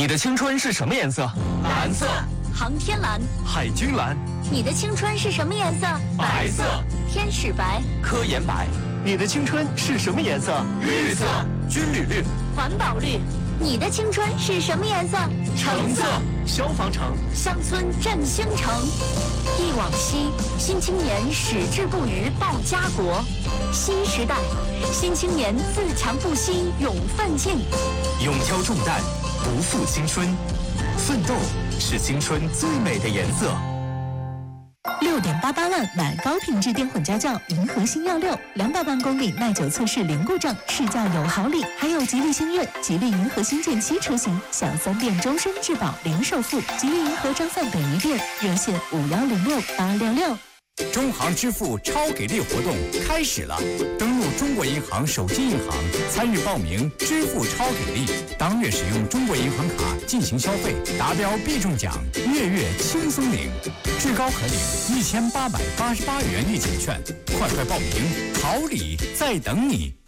你的青春是什么颜色？ 蓝色。 航天蓝。 海军蓝。 你的青春是什么颜色？ 白色。 天使白。 科研白。你的青春是什么颜色？ 绿色。 军旅绿。 环保绿。你的青春是什么颜色？ 橙色。 消防橙。 乡村振兴城。忆往昔，新青年矢志不渝报家国。新时代，新青年自强不息勇奋进。 勇挑重担，不负青春。奋斗是青春最美的颜色。 6.88万买高品质电混家轿银河星耀6，200万公里耐久测试零故障，试驾有好礼，还有吉利星越、吉利银河星舰7车型，享3电终身质保零首付。吉利银河张范北一店热线5106866。 中行支付超给力活动开始了，登录中国银行手机银行参与报名支付超给力，当月使用中国银行卡进行消费，达标必中奖，月月轻松领，最高可领1888元立减券，快报名，好礼在等你。